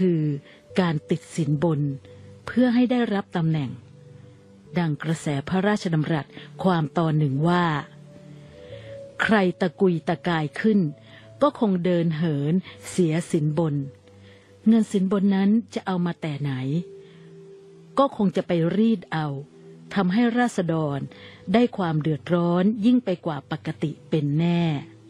คือการติดสินบนเพื่อให้ได้รับตำแหน่งดังกระแสพระราชดำรัสความตอนหนึ่งว่าใครตะกุยตะกายขึ้นก็คงเดินเหินเสียสินบนเงินสินบนนั้นจะเอามาแต่ไหนก็คงจะไปรีดเอาทำให้ราษฎรได้ความเดือดร้อนยิ่งไปกว่าปกติเป็นแน่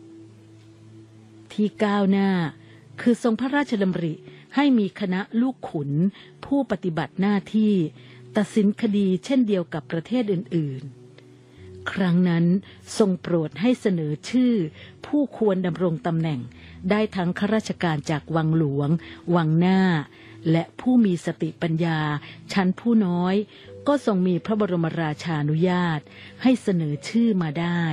ที่ก้าวหน้าคือทรงพระราชดำริให้มีคณะลูกขุนผู้ปฏิบัติหน้าที่ตัดสินคดีเช่นเดียวกับประเทศอื่นๆครั้งนั้นทรงโปรดให้เสนอชื่อผู้ควรดำรงตำแหน่งได้ทั้งข้าราชการจากวังหลวงวังหน้าและผู้มีสติปัญญาชั้นผู้น้อยก็ทรงมีพระบรมราชานุญาตให้เสนอชื่อมาได้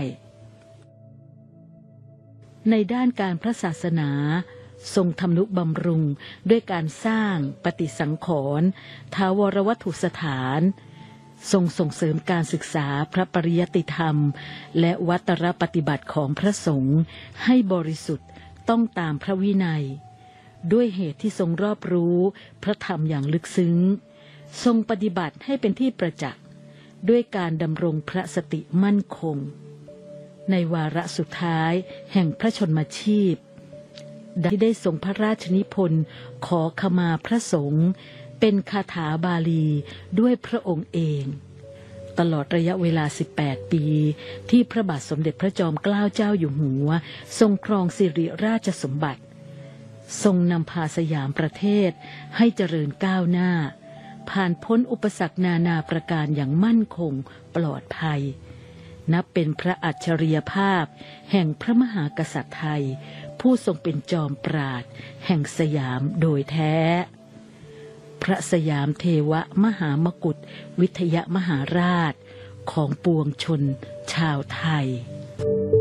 ในด้านการพระศาสนาทรงทำนุบำรุงด้วยการสร้างปฏิสังขรณ์ท้าวรวัตถุสถานทรงส่งเสริมการศึกษาพระปริยัติธรรมและวัตรปฏิบัติของพระสงฆ์ให้บริสุทธิ์ต้องตามพระวินัยด้วยเหตุที่ทรงรอบรู้พระธรรมอย่างลึกซึ้งทรงปฏิบัติให้เป็นที่ประจักษ์ด้วยการดำรงพระสติมั่นคงในวาระสุดท้ายแห่งพระชนมชีพที่ได้ทรงพระราชนิพนธ์ขอขมาพระสงฆ์เป็นคาถาบาลีด้วยพระองค์เองตลอดระยะเวลา18 ปีที่พระบาทสมเด็จพระจอมเกล้าเจ้าอยู่หัวทรงครองสิริราชสมบัติทรงนำพาสยามประเทศให้เจริญก้าวหน้าผ่านพ้นอุปสรรคนานาประการอย่างมั่นคงปลอดภัยนับเป็นพระอัจฉริยภาพแห่งพระมหากษัตริย์ไทยผู้ทรงเป็นจอมปราชญ์แห่งสยามโดยแท้พระสยามเทวมหามกุฏวิทยมหาราชของปวงชนชาวไทย